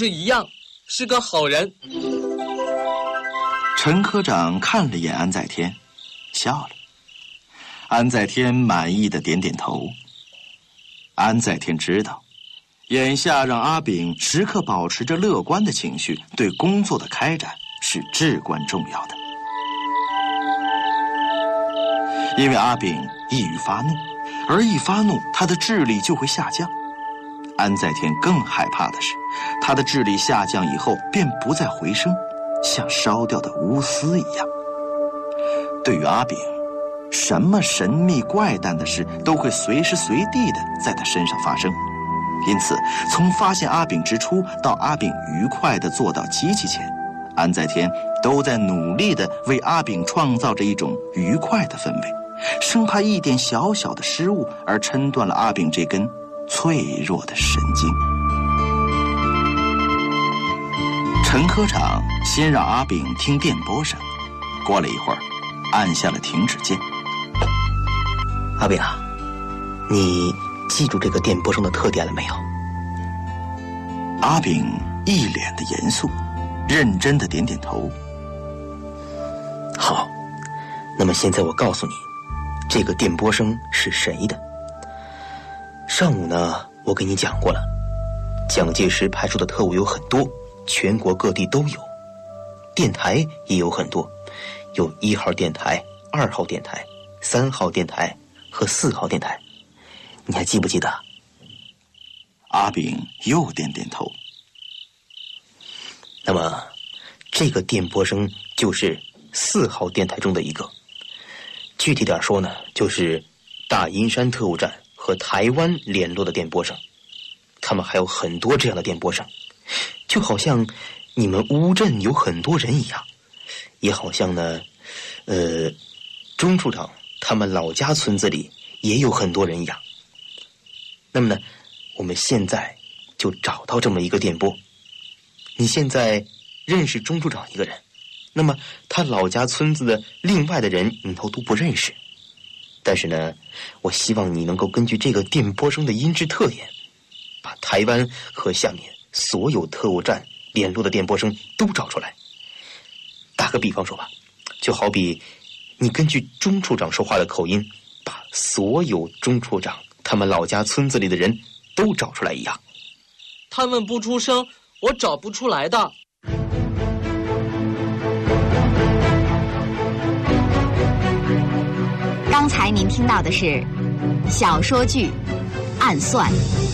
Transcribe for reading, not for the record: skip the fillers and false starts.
是一样，是个好人。 陈科长看了眼安在天，笑了。安在天满意的点点头。安在天知道，眼下让阿炳时刻保持着乐观的情绪，对工作的开展是至关重要的。因为阿炳易于发怒，而一发怒，他的智力就会下降。安在天更害怕的是，他的智力下降以后便不再回升，像烧掉的钨丝一样。对于阿炳，什么神秘怪诞的事都会随时随地的在他身上发生。因此，从发现阿炳之初到阿炳愉快地坐到机器前，安在天都在努力地为阿炳创造着一种愉快的氛围，生怕一点小小的失误而抻断了阿炳这根脆弱的神经。陈科长先让阿炳听电波声，过了一会儿，按下了停止键。 阿炳啊，你记住这个电波声的特点了没有？ 阿炳一脸的严肃，认真的点点头。 好，那么现在我告诉你，这个电波声是谁的。上午呢，我给你讲过了，蒋介石派出的特务有很多，全国各地都有，电台也有很多，有1号电台、2号电台、3号电台和4号电台，你还记不记得？ 阿炳又点点头。 那么这个电波声就是4号电台中的一个，具体点说呢，就是大阴山特务站和台湾联络的电波声。他们还有很多这样的电波声，就好像你们乌镇有很多人一样，也好像呢钟处长他们老家村子里也有很多人一样。那么呢，我们现在就找到这么一个电波。你现在认识钟处长一个人，那么他老家村子的另外的人你都不认识，但是呢，我希望你能够根据这个电波声的音质特点，把台湾和下面所有特务站联络的电波声都找出来。打个比方说吧，就好比你根据钟处长说话的口音，把所有钟处长他们老家村子里的人都找出来一样。 他们不出声，我找不出来的。 刚才您听到的是小说剧《暗算》。